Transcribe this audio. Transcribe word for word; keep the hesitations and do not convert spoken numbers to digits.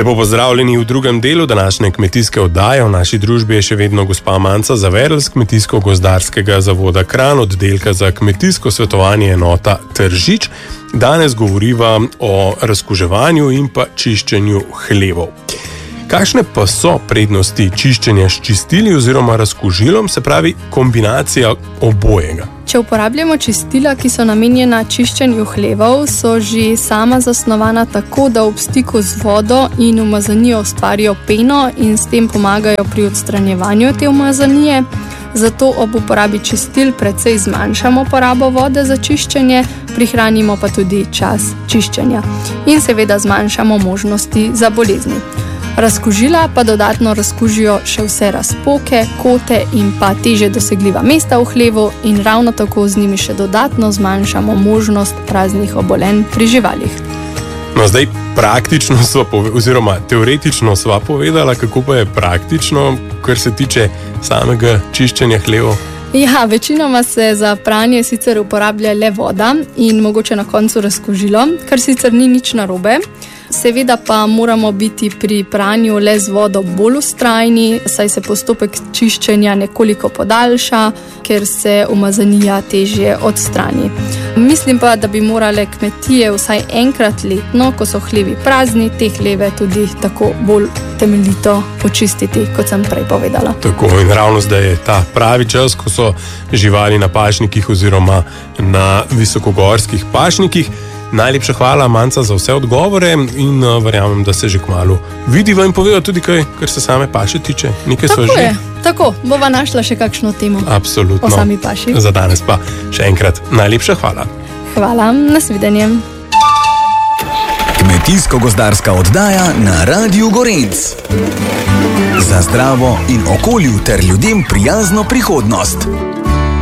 Lepo pozdravljeni v drugem delu današnje kmetijske oddaje. V naši družbi je še vedno gospa Manca Zaverl z Kmetijsko-gozdarskega zavoda Kranj, oddelka za kmetijsko svetovanje enota Tržič. Danes govoriva o razkuževanju in pa čiščenju hlevov. Kakšne pa so prednosti čiščenja s čistili oziroma razkužilom, se pravi kombinacija obojega? Če uporabljamo čistila, ki so namenjena čiščenju hlevov, so že sama zasnovana tako, da ob stiku z vodo in umazanijo ustvarijo peno in s tem pomagajo pri odstranjevanju te umazanije. Zato ob uporabi čistil precej zmanjšamo porabo vode za čiščenje, prihranimo pa tudi čas čiščenja in seveda zmanjšamo možnosti za bolezni. Razkužila pa dodatno razkužijo še vse razpoke, kote in pa teže dosegljiva mesta v hlevu in ravno tako z njimi še dodatno zmanjšamo možnost raznih obolenj pri živalih. No, zdaj praktično sva povedala, oziroma teoretično sva povedala, kako pa je praktično, kar se tiče samega čiščenja hlevov. Ja, večinoma se za pranje sicer uporablja le voda in mogoče na koncu razkužilo, kar sicer ni nič narobe. Seveda pa moramo biti pri pranju le z vodo bolj vztrajni, saj se postopek čiščenja nekoliko podaljša, ker se umazanija težje odstrani. Mislim pa, da bi morale kmetije vsaj enkrat letno, ko so hlevi prazni, te hleve tudi tako bolj temeljito počistiti, kot sem prej povedala. Tako, in ravno zdaj je ta pravi čas, ko so živali na pašnikih oziroma na visokogorskih pašnikih. Najlepša hvala, Manca, za vse odgovore in uh, verjamem, da se že kmalu vidiva in povejo tudi kaj, kar se same paše tiče. Nekaj tako so je, že. Tako, bova našla še kakšno temo. Absolutno. O sami paši. Za danes pa še enkrat najlepša hvala. Hvala, nasvidenje. Kmetijsko-gozdarska oddaja na Radiu Gorenc. Za zdravo in okolju ter ljudem prijazno prihodnost.